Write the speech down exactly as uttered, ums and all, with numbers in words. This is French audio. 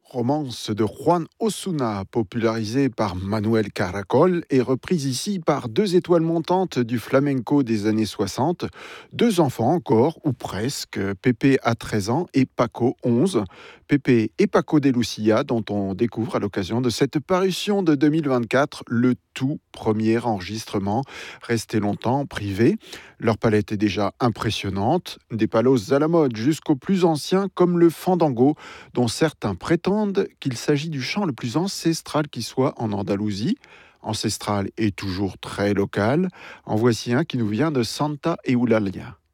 Romance de Juan Osuna, popularisée par Manuel Caracol et reprise ici par deux étoiles montantes du flamenco des années soixante. Deux enfants encore, ou presque, Pepe a treize ans et Paco onze. Pepe et Paco de Lucia, dont on découvre à l'occasion de cette parution de deux mille vingt-quatre le tout premier enregistrement, resté longtemps privé. Leur palette est déjà impressionnante, des palos à la mode jusqu'aux plus anciens comme le fandango, dont certains prétendent qu'il s'agit du chant le plus ancestral qui soit en Andalousie. Ancestral et toujours très local. En voici un qui nous vient de Santa Eulalia.